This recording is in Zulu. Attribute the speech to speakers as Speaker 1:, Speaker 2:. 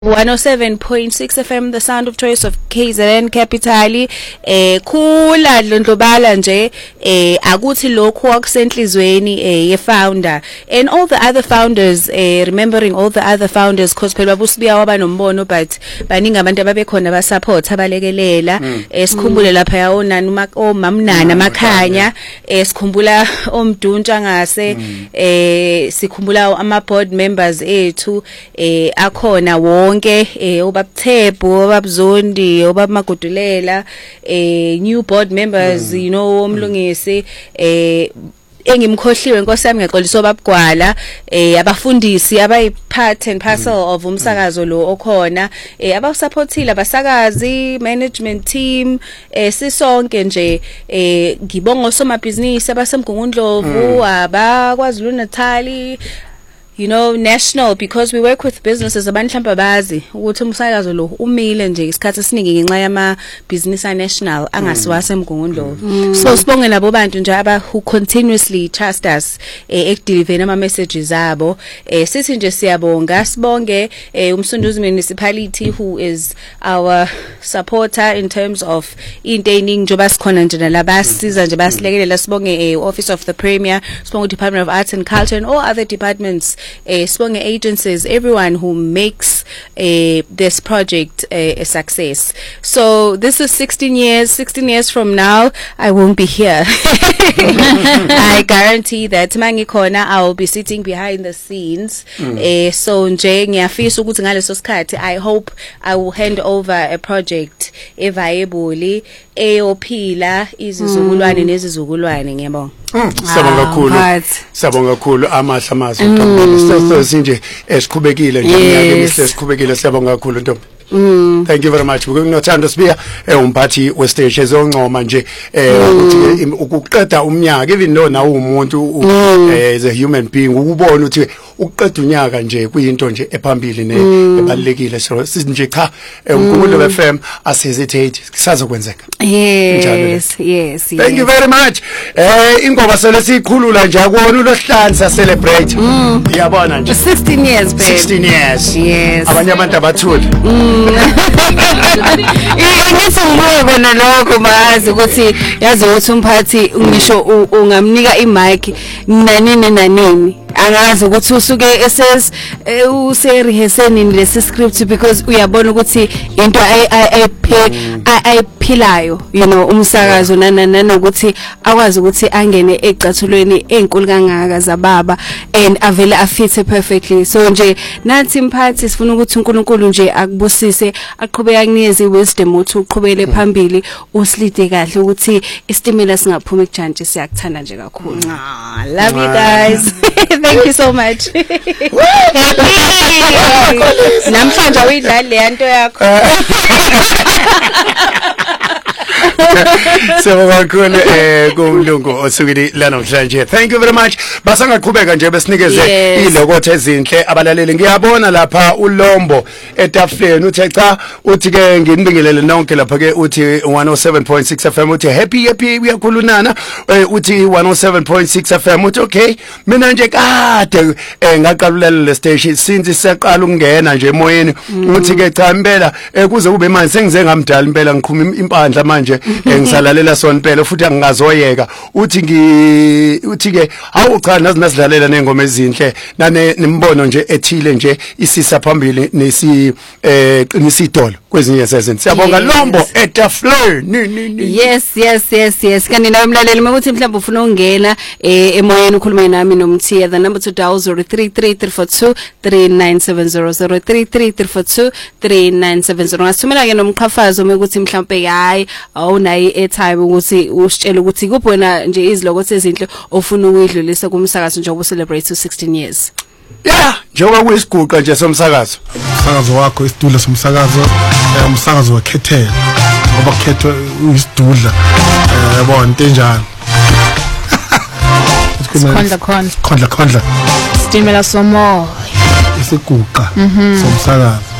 Speaker 1: 107.6 FM, the sound of choice of KZN Capital. Khula dlondlobala nje akuthi lokhu akusenhlizweni ye founder and all the other founders, remembering all the other founders cause phela babusibiya waba nombono but baningi abantu ababekhona ba support abalekelela. Sikhumbule lapha yawonani omamnana makhanya, sikhumbula omduntsha ngase, sikhumbula ama board members ethu akhona wonke obabuthebo obabuzondi obamagudulela new board members you know omlungisi engimkhohliwe Nkosi yami ngexolisa obabugwala abafundisi abayi-part and parcel of umsakazo lo okhona abasupportile abasakazi management team sisonke nje ngibonga osomabhizinisi abasemgungundlovu abakwaZulu Natal, you know, national, because we work with businesses abantu mhlawumbe bazi ukuthi umsakazo lo umile nje isikhathi esiningi ngenxa yama business national angasiwase emgungundlovu. So sibonge labo bantu nje who continuously trust us ekudeliver ama messages abo. Sithi nje siyabonga, sibonge umsunduzi municipality who is our supporter in terms of into eningi njoba sikhona nje nalabasiza nje basilekelela. Sibonge office of the premier, sibonge department of arts and culture and all other departments, sibonge agencies, everyone who makes this project a success. So this is 16 years from now I won't be here. I guarantee that mangikhona I will be sitting behind the scenes. So nje ngiyafisa ukuthi ngaleso sikhathi I hope I will hand over a project eviable eyophila izizukulwane nezizukulwane. Ngiyabonga.
Speaker 2: Sabonga kakhulu. Sabonga kakhulu amahla amazwi Ntombi. Sinje esikhubekile nje ngiyake sikhubekile siyabonga kakhulu Ntombi. Thank you very much. Ngokunothando sibiya umphathi westage ezoncoma nje ukuthi ukuqeda umnyaka even though nawo umuntu as a human being ukubona ukuthi ukuqeda unyaka nje kuyinto nje ephambili ebalekile. So sinje cha uNkulunkulu FM asihesitate kusazokwenzeka.
Speaker 1: Yes.
Speaker 2: Thank you very much. Ingoba sele sikhulula nje akona uLosihlanu celebrate. Iyabona nje
Speaker 1: 16 years babe.
Speaker 2: 16 years.
Speaker 1: Yes.
Speaker 2: Abanye abantu abathuli.
Speaker 1: Ngithi ngibona lokho mazi ukuthi yazi ukuthi umphathi ngisho ungamnika imic nanini angazi ukuthi usuke usereheseni lesi script because uyabona ukuthi into ayiphilayo you know umsakazo nanokuthi akwazi ukuthi angene ecathulweni enkulu kangaka zababa and avele afithe perfectly. So nje nathi mphathi sifuna ukuthi uNkulunkulu nje akubusise aqhubeke akunikeze wisdom uthi uqhubele phambili usilide kahle ukuthi istimela singaphumi ekujantshi siyakuthanda nje kakhulu. Love you guys. Thank you so much. Namhlanje uyidlala le nto yakho.
Speaker 2: Sabonga kakhulu kuMlungu osukile la namhlanje. Thank you very much. Basangaqhubeka nje besinikeze ilokothe ezinhle abalaleli. Ngiyabona lapha uLombo etafuleni uthe cha uthi ke nginibingelele nonke lapha ke uthi 107.6 FM uthi happy uyakhulunana uthi 107.6 FM uthi okay mina nje kade ngaqalulela le station since siyaqala ukungena nje emoyeni uthi ke cha impela kuze kube manje sengize ngamdala impela ngikhuma impandla manje ngisalalela sona impela futhi angingazoyeka uthi ke hawu cha nasidlalela nengoma ezinhle nimbono nje ethile nje isisa phambili nisidolo kwezinye sezenzi. Siyabonga Lombo etafuleni.
Speaker 1: Yes. Kanti nawe mlaleli ukuthi mhlawumbe ufuna ukungena emoyeni ukhulume nami nomthiya the number to dial 033342 3970 033342 ngasithumela ke nomqhafazo ukuthi mhlawumbe hayi awunayi airtime ukuthi usitshele ukuthi kuphi wena nje izilokothe ezinhle ofuna ukuyidlulisa kumsakazo njengoba celebrate 16 years.
Speaker 2: Njengoba kuyisiguqa nje somsakazo.
Speaker 3: Umsakazo wakho isitulo somsakazo umsakazo wakhethela ngoba kukhethwa isidudla yabona into enjalo.
Speaker 1: Khondla. Stimela somo.
Speaker 3: Isiguqa somsakazo.